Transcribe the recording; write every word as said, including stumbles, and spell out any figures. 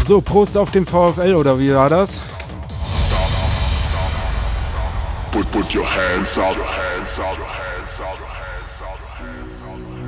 So, Prost auf den VfL, oder wie war das? Put, put your hands up, your hands up, your hands up, your hands up, your hands up.